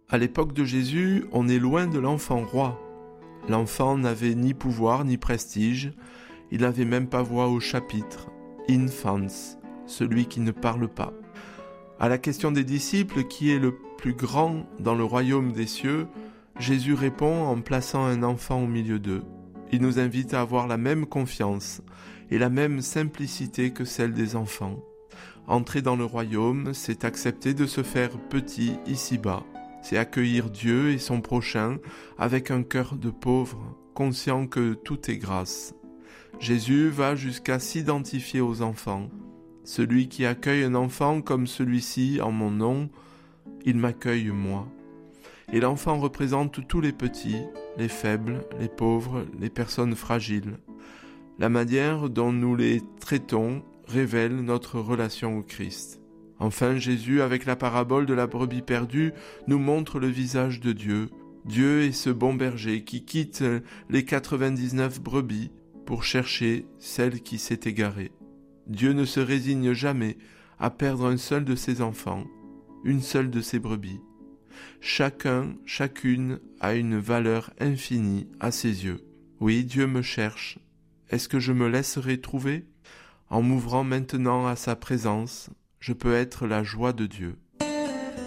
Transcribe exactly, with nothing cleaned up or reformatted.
À l'époque de Jésus, on est loin de l'enfant roi. L'enfant n'avait ni pouvoir ni prestige, il n'avait même pas voix au chapitre. Infans, celui qui ne parle pas. À la question des disciples, qui est le plus grand dans le royaume des cieux, Jésus répond en plaçant un enfant au milieu d'eux. Il nous invite à avoir la même confiance et la même simplicité que celle des enfants. Entrer dans le royaume, c'est accepter de se faire petit ici-bas. C'est accueillir Dieu et son prochain avec un cœur de pauvre, conscient que tout est grâce. Jésus va jusqu'à s'identifier aux enfants. Celui qui accueille un enfant comme celui-ci en mon nom, il m'accueille moi. Et l'enfant représente tous les petits, les faibles, les pauvres, les personnes fragiles. La manière dont nous les traitons révèle notre relation au Christ. Enfin, Jésus, avec la parabole de la brebis perdue, nous montre le visage de Dieu. Dieu est ce bon berger qui quitte les quatre-vingt-dix-neuf brebis pour chercher celle qui s'est égarée. Dieu ne se résigne jamais à perdre un seul de ses enfants, une seule de ses brebis. Chacun, chacune a une valeur infinie à ses yeux. Oui, Dieu me cherche. Est-ce que je me laisserai trouver ? En m'ouvrant maintenant à sa présence, je peux être la joie de Dieu.